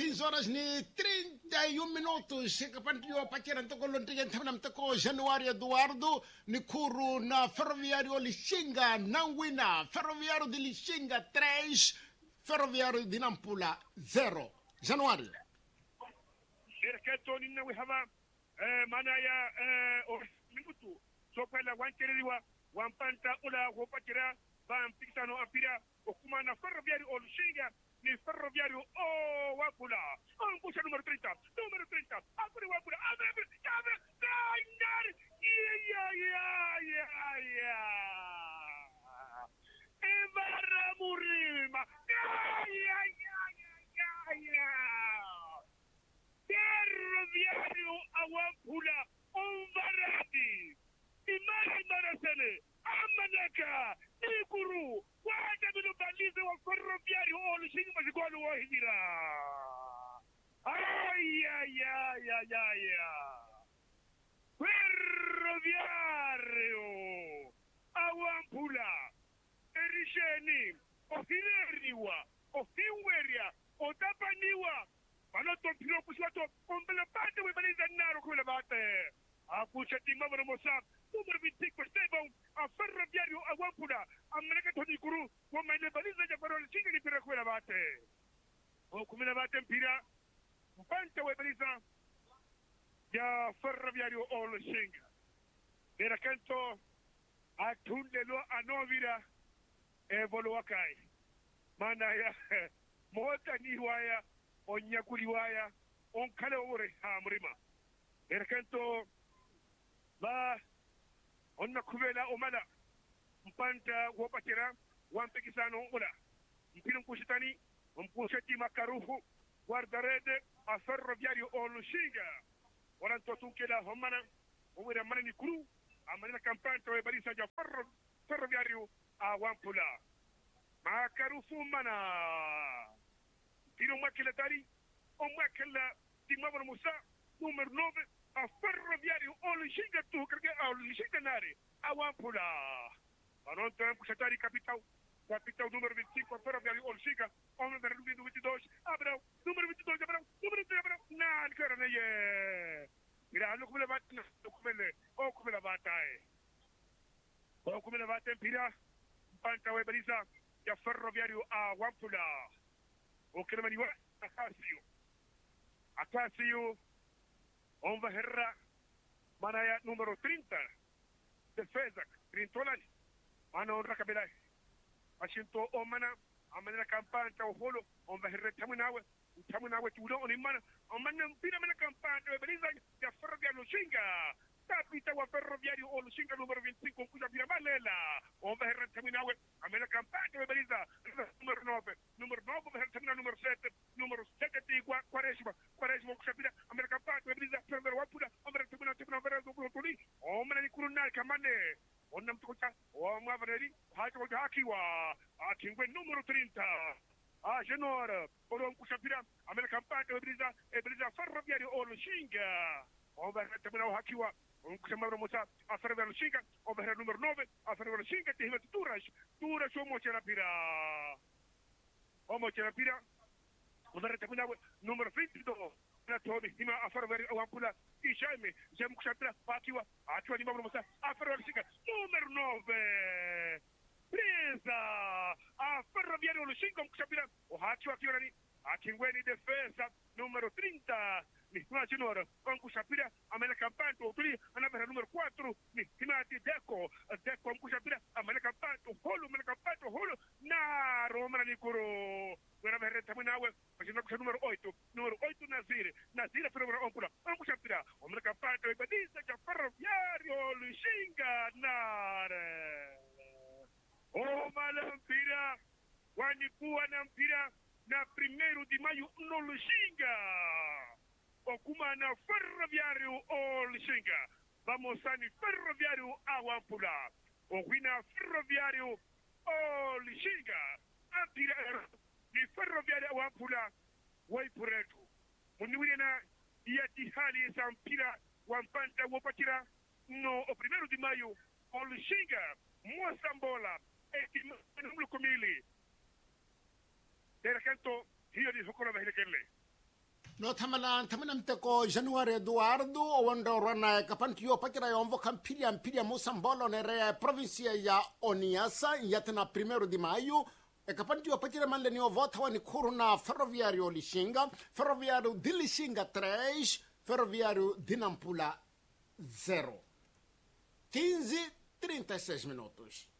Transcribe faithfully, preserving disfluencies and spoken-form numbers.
quinze horas ni trinta e um minutos. Kapantiwa pakira ntoko lontigen tamna mtoko Januari Eduardo ni kuru na ferroviário Lixinga Nanguina, ferroviário de Lixinga três, ferroviário de Nampula zero. Januari. Erketo ninna wi hama mana ya o minutu so pela wankeriwa wampanta ula go pakira bam piksano apira o kuma na ferroviário o Lixinga ni ferroviário o Wapula on busca número trinta número trinta apure Wapula abre abre abre ya ya ya ya Evara Murima ya ya ya ya ya ferroviário a Wapula on varadi imani marasene amanaka ikuru waje bilo balize wa ferroviário o Lixinga mazigolo wa hijira ay ay ay ay ay ferroviário a Wapula erisheni ofileriwa ofiweria otapaniwa panoto piro kuswato ombele pate we baliza naro kula bate akucha timama mosa número vinte e cinco Estevão a ferroviário a Wapula amanaka toni kuru wa maile baliza ya farol Lixinga ni pira kula bate o kumina bate mpira mpante we baliza ya ferroviário o Lixinga era canto atundelo anovira evolo wakai mana ya mota ni waya onyakuri waya on kala ore hamrima era canto ba onna kubela omala mpanta wopatira wampekisano ula mpino kushitani mpushati makarufu guardarede a ferroviário o Lixinga waranto tunkela homana umira manani kuru amanina kampanta we barisa ja ferro ferroviário a Wapula makarufu mana tiro makela tari o makela timabro musa número nove a ferroviário o Lixinga tu kerge a Lixinga nare a Wapula anon tempo chatari capital capital número vinte e cinco a ferroviário o Lixinga homem da número vinte e dois Abrão número vinte e dois Abrão número três Abrão nan cara neye mira lo kumela bat lo kumela o kumela batai o kumela batai pira panta we barisa ya ferroviário a Wapula o que mani wa Acácio Acácio on va herra manaya número trinta defesa trintola mana on rakabela ashinto o mana amana kampanta o holo on va herra tamunawe tamunawe tudo on mana on mana pina mana kampanta we barisa ya ferroviário Lixinga capita wa ferroviário o Lixinga número vinte e cinco kuja bila balela on va herra tamunawe amana kampanta we barisa número nove número nove va herra tamuna número sete número sete tigua quaresma quaresma kusapira amana kampanta we barisa ferroviário Wapula amana tamuna tamuna vera do tuli o mana ni kurunal kamane onnam tukuta o ma vereri hato hakiwa akingwe número trinta a genora oron kusapira amana kampanta we barisa e barisa ferroviário o Lixinga on va herra tamuna hakiwa on kusamabro musa a ferroviário Lixinga on va herra número nove a ferroviário Lixinga te himatu turas turas o mo pira o mo pira on va herra tamuna número vinte e dois na tobi hima a ferroviário a Wapula e Jaime Jaime kusapira hakiwa atwa ni mabro musa a ferroviário Lixinga número nove presa a ferroviário Lixinga kusapira o hakiwa kiorani akingweni defesa número trinta ni hima genora on kusapira amena kampanta utuli anabera número quatro ni hima de Deco Deco on kusapira amena kampanta holo amena kampanta holo na Roma ni kuro wera bere tamunawe pasina kusa número oito número oito Nazire Nazire ferroviário on kula on kusapira amena kampanta we badisa ja ferroviário Lixinga nare o malampira wanikuwa na mpira na primeiro de maio no Lixinga okuma na ferroviário o Lixinga vamos a ni ferroviário a Wapula okina ferroviário o Lixinga antira ni ferroviário a Wapula wai puretu muniwina ya tihali sampira wampanta wopatira no o primeiro de maio o Lixinga Moçambola e numlo komili dera kanto hiyo di hokolo bahile kelle no thamala thamana mteko Januari Eduardo wanda rana kapanti yo pakira yo mvoka mpilia mpilia musambolo nere provincia ya Oniasa yatana primero de maio e kapanti yo pakira male ni vota wani kuruna ferroviario Lishinga ferroviario di Lishinga três ferroviario di Nampula zero quinze trinta e seis minutos.